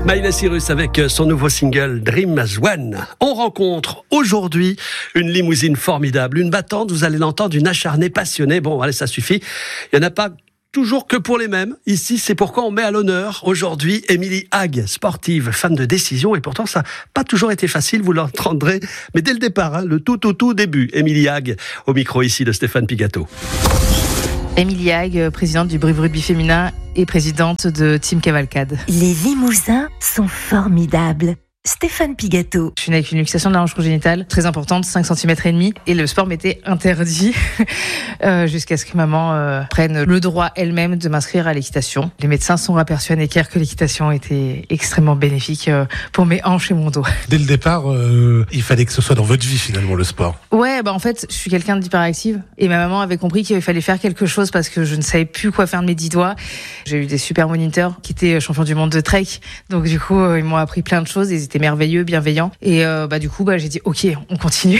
Miley Cyrus avec son nouveau single Dream as One. On rencontre aujourd'hui une limousine formidable, une battante, vous allez l'entendre, une acharnée passionnée. Bon, allez, ça suffit. Il n'y en a pas toujours que pour les mêmes. Ici, c'est pourquoi on met à l'honneur aujourd'hui Émilie Hague, sportive, fan de décision, et pourtant ça n'a pas toujours été facile, vous l'entendrez, mais dès le départ, le tout début, Émilie Hague, au micro ici de Stéphane Pigato. Émilie Hague, présidente du Brive Rugby féminin et présidente de Team Cavalcade. Les Limousins sont formidables. Stéphane Pigato. Je suis née avec une luxation de la hanche congénitale très importante, 5 cm et demi, et le sport m'était interdit jusqu'à ce que maman prenne le droit elle-même de m'inscrire à l'équitation. Les médecins sont aperçus à Necker que l'équitation était extrêmement bénéfique pour mes hanches et mon dos. Dès le départ, il fallait que ce soit dans votre vie finalement le sport. Ouais, en fait, je suis quelqu'un d'hyperactive et ma maman avait compris qu'il fallait faire quelque chose parce que je ne savais plus quoi faire de mes 10 doigts. J'ai eu des super moniteurs qui étaient champions du monde de trek, donc du coup ils m'ont appris plein de choses, ils étaient merveilleux, bienveillants, et du coup j'ai dit ok, on continue.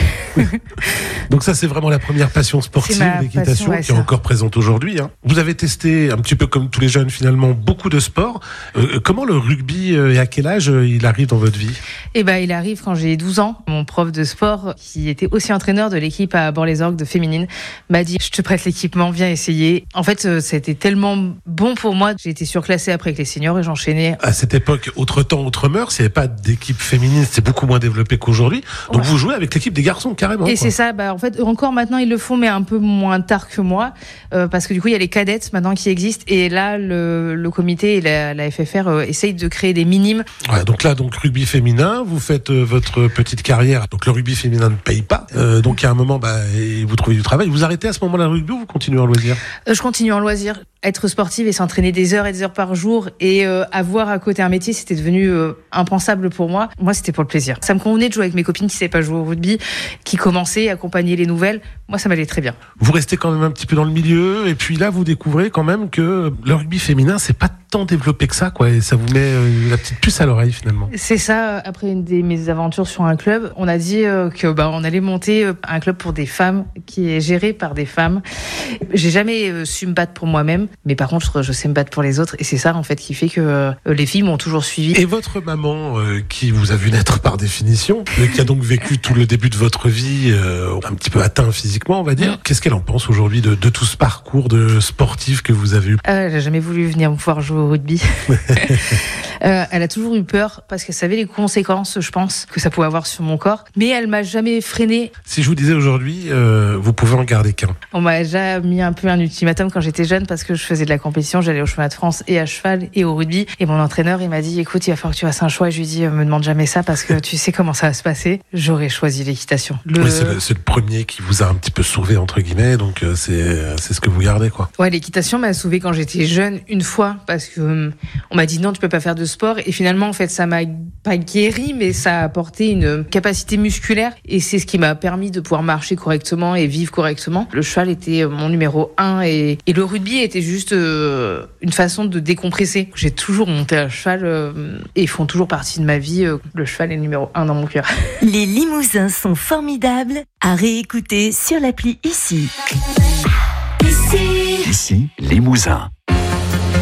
Donc ça c'est vraiment la première passion sportive, l'équitation, qui est encore présente aujourd'hui. Vous avez testé un petit peu comme tous les jeunes finalement beaucoup de sports. Comment le rugby et à quel âge il arrive dans votre vie? Il arrive quand j'ai 12 ans. Mon prof de sport, qui était aussi entraîneur de l'équipe à Bord-les-Orgues de féminine, m'a dit je te prête l'équipement, viens essayer. En fait, ça a été tellement bon pour moi. J'ai été surclassée après avec les seniors et j'enchaînais. À cette époque, autre temps, autre mœurs, il n'y avait pas d'équipe féminine, c'est beaucoup moins développé qu'aujourd'hui. Donc vous jouez avec l'équipe des garçons carrément. Et c'est ça, en fait, encore maintenant ils le font, mais un peu moins tard que moi, parce que du coup il y a les cadettes maintenant qui existent, et là le comité et la FFR essayent de créer des minimes. Ouais, donc rugby féminin, vous faites votre petite carrière. Donc le rugby féminin ne paye pas. Donc à un moment, vous trouvez du travail. Vous arrêtez à ce moment-là le rugby ou vous continuez en loisir? Je continue en loisir. Être sportive et s'entraîner des heures et des heures par jour et avoir à côté un métier, c'était devenu impensable pour moi. Moi, c'était pour le plaisir. Ça me convenait de jouer avec mes copines qui ne savaient pas jouer au rugby, qui commençaient à accompagner les nouvelles. Moi, ça m'allait très bien. Vous restez quand même un petit peu dans le milieu, et puis là, vous découvrez quand même que le rugby féminin, c'est pas tant développé que ça, quoi. Et ça vous met la petite puce à l'oreille, finalement. C'est ça. Après une de mes aventures sur un club, on a dit on allait monter un club pour des femmes, qui est géré par des femmes. J'ai jamais su me battre pour moi-même, mais par contre, je sais me battre pour les autres, et c'est ça, en fait, qui fait que les filles m'ont toujours suivi. Et votre maman, qui vous a vu naître par définition, qui a donc vécu tout le début de votre vie, un petit peu atteint physiquement, on va dire, qu'est-ce qu'elle en pense aujourd'hui de tout ce parcours de sportif que vous avez eu? Elle n'a jamais voulu venir me voir jouer au rugby. Elle a toujours eu peur, parce qu'elle savait les conséquences, je pense, que ça pouvait avoir sur mon corps, mais elle m'a jamais freinée. Si je vous disais aujourd'hui, vous pouvez en garder qu'un. On m'a déjà mis un peu un ultimatum quand j'étais jeune, parce que je faisais de la compétition, j'allais au championnat de France et à cheval et au rugby, et mon entraîneur il m'a dit écoute, il va falloir que tu fasses un choix, et je lui ai dit me demande jamais ça parce que tu sais comment ça va se passer. J'aurais choisi l'équitation. Oui, c'est le premier qui vous a un petit peu sauvé entre guillemets, donc c'est ce que vous gardez, quoi. Ouais, l'équitation m'a sauvé quand j'étais jeune une fois, parce que on m'a dit non, tu peux pas faire de sport, et finalement en fait ça m'a pas guéri, mais ça a apporté une capacité musculaire, et c'est ce qui m'a permis de pouvoir marcher correctement et vivre correctement. Le cheval était mon numéro 1, et le rugby était juste une façon de décompresser. J'ai toujours monté à cheval et ils font toujours partie de ma vie. Le cheval est le numéro 1 dans mon cœur. Les Limousins sont formidables, à réécouter sur l'appli Ici. Ici, Limousin.